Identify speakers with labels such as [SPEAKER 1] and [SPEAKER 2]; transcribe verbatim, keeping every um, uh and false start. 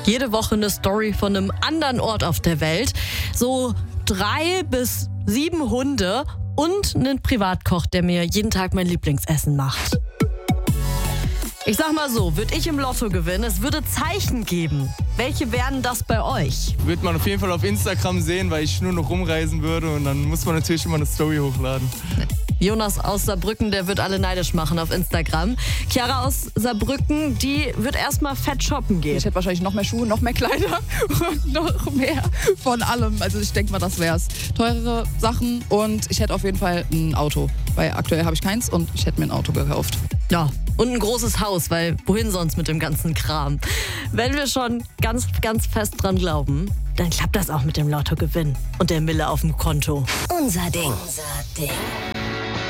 [SPEAKER 1] Jede Woche eine Story von einem anderen Ort auf der Welt. So drei bis sieben Hunde und einen Privatkoch, der mir jeden Tag mein Lieblingsessen macht. Ich sag mal so, würde ich im Lotto gewinnen, es würde Zeichen geben. Welche wären das bei euch?
[SPEAKER 2] Wird man auf jeden Fall auf Instagram sehen, weil ich nur noch rumreisen würde und dann muss man natürlich immer eine Story hochladen.
[SPEAKER 1] Jonas aus Saarbrücken, der wird alle neidisch machen auf Instagram. Chiara aus Saarbrücken, die wird erstmal fett shoppen gehen.
[SPEAKER 3] Ich hätte wahrscheinlich noch mehr Schuhe, noch mehr Kleider und noch mehr von allem. Also ich denke mal, das wär's. Teurere Sachen und ich hätte auf jeden Fall ein Auto. Weil aktuell habe ich keins und ich hätte mir ein Auto gekauft.
[SPEAKER 1] Ja, und ein großes Haus, weil wohin sonst mit dem ganzen Kram? Wenn wir schon ganz, ganz fest dran glauben, dann klappt das auch mit dem Lottogewinn und der Mille auf dem Konto.
[SPEAKER 4] Unser Ding. Unser Ding.